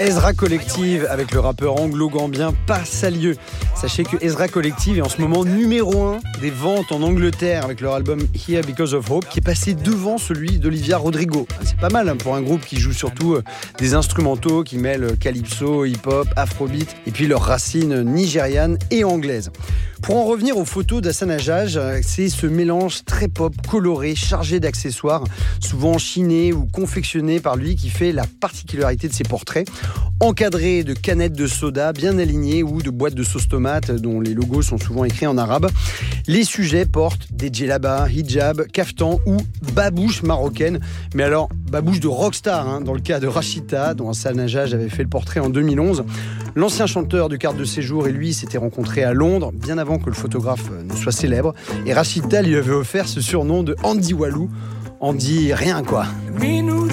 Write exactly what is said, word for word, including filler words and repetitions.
Ezra Collective avec le rappeur anglo-gambien Passalieu. Sachez que Ezra Collective est en ce moment numéro un des ventes en Angleterre avec leur album Here Because of Hope qui est passé devant celui d'Olivia Rodrigo. C'est pas mal pour un groupe qui joue surtout des instrumentaux qui mêlent calypso, hip-hop, afrobeat et puis leurs racines nigérianes et anglaises. Pour en revenir aux photos d'Hasan Hajjaj, c'est ce mélange très pop, coloré, chargé d'accessoires, souvent chinés ou confectionnés par lui qui fait la particularité de ses portraits. Encadrés de canettes de soda bien alignées ou de boîtes de sauce tomate dont les logos sont souvent écrits en arabe. Les sujets portent des djellabas, hijab, kaftan ou babouches marocaines. Mais alors, babouches de rockstar, hein, dans le cas de Rachita, dont Hasan Hajjaj avait fait le portrait en deux mille onze. L'ancien chanteur de carte de séjour et lui s'étaient rencontrés à Londres, bien avant que le photographe ne soit célèbre. Et Rachita lui avait offert ce surnom de Andy Walou. Andy rien quoi.